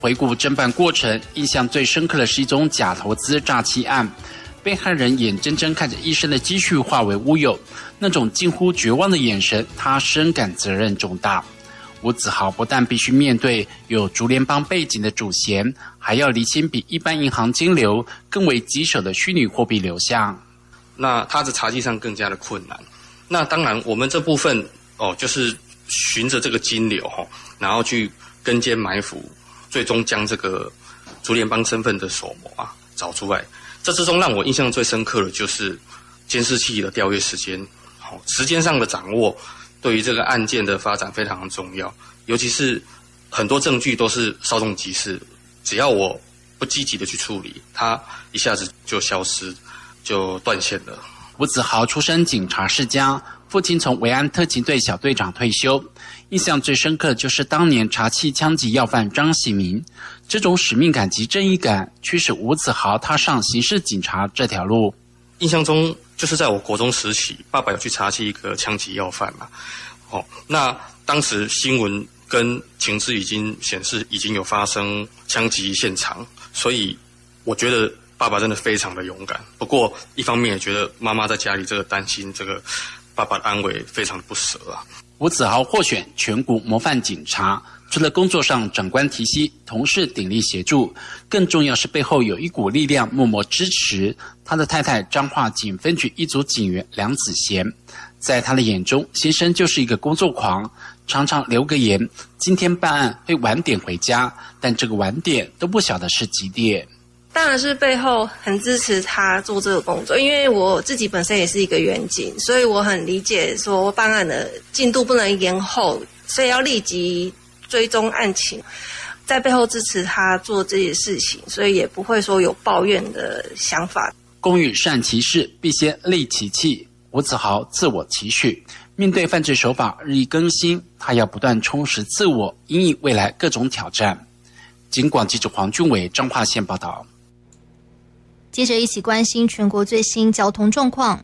回顾侦办过程，印象最深刻的是一宗假投资诈欺案。被害人眼睁睁看着一生的积蓄化为乌有，那种近乎绝望的眼神，他深感责任重大。吴子豪不但必须面对有竹联帮背景的主嫌，还要厘清比一般银行金流更为棘手的虚拟货币流向。 那他的查稽上更加的困难。那当然，我们这部分就是循着这个金流然后去跟监埋伏，最终将这个竹联帮身份的首谋找出来。这之中让我印象最深刻的就是监视器的调阅时间，时间上的掌握对于这个案件的发展非常重要，尤其是很多证据都是稍纵即逝，只要我不积极的去处理，它一下子就消失，就断线了。 吴子豪出身警察世家，父亲从维安特勤队小队长退休，印象最深刻的就是当年查缉枪击要犯张喜明。这种使命感及正义感驱使吴子豪踏上刑事警察这条路。 印象中就是在我国中时期，爸爸有去查缉一个枪击要犯嘛，那当时新闻跟情资已经显示已经有发生枪击现场，所以我觉得爸爸真的非常的勇敢。不过一方面也觉得妈妈在家里这个担心这个爸爸的安危非常的不舍啊。 吴子豪获选全国模范警察，除了工作上长官提携，同事鼎力协助，更重要是背后有一股力量默默支持。他的太太彰化警分局一组警员梁子贤，在他的眼中，先生就是一个工作狂，常常留个言，今天办案会晚点回家，但这个晚点都不晓得是几点。 当然是背后很支持他做这个工作，因为我自己本身也是一个员警，所以我很理解说办案的进度不能延后，所以要立即追踪案情，在背后支持他做这些事情，所以也不会说有抱怨的想法。 工欲善其事，必先利其器。吴子豪自我期许，面对犯罪手法日益更新，他要不断充实自我，因应未来各种挑战。警广记者黄俊伟彰化县报道。 接着一起关心全国最新交通状况。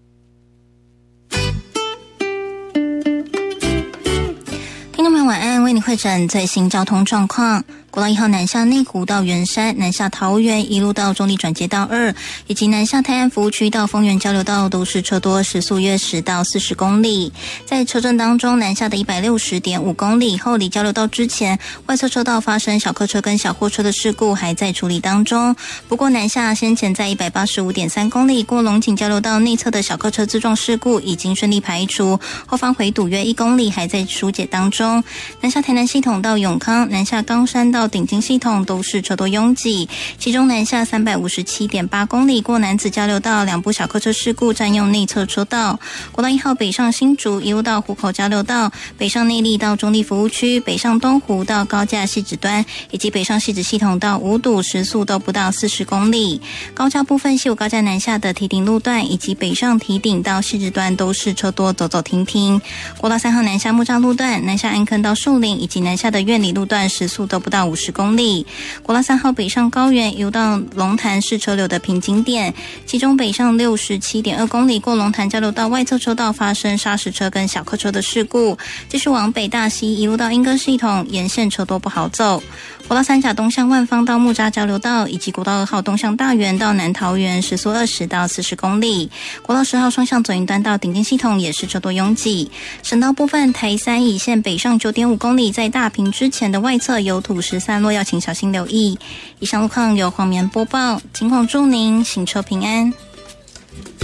听众朋友晚安，为你汇整最新交通状况。国道1号南下内湖到圆山，南下桃园一路到中坜转接道2，以及南下泰安服务区到丰原交流道都是车多，时速约10到40公里。在车阵当中，南下的160.5公里后离交流道之前，外侧车道发生小客车跟小货车的事故还在处理当中。不过南下先前在185.3公里过龙井交流道内侧的小客车自撞事故已经顺利排除，后方回堵约1公里还在疏解当中。南下台南系统到永康，南下冈山到顶金系统都是车多拥挤，其中南下357.8公里过楠梓交流道2部小客车事故占用内侧车道。国道1号北上新竹一路到湖口交流道，北上内壢到中坜服务区，北上东湖到高架汐止端，以及北上汐止系统到五堵时速都不到40公里。高架部分西武高架南下的堤顶路段以及北上堤顶到汐止端都是车多走走停停。国道3号南下木栅路段，南下安坑到树林以及南下的苑里路段时速都不到50公里。国道3号北上高原一路到龙潭是车流的瓶颈点，其中北上67.2公里过龙潭交流道外侧车道发生砂石车跟小客车的事故，继续往北大溪一路到莺歌系统沿线车多不好走。国道3甲东向万芳到木栅交流道，以及国道2号东向大园到南桃园时速20到40公里。国道10号双向左营端到顶尖系统也是车多拥挤。省道部分，台3乙线北上9.5公里，在大坪之前的外侧有土石散落，要请小心留意。以上路况由黄棉播报，警广祝您行车平安。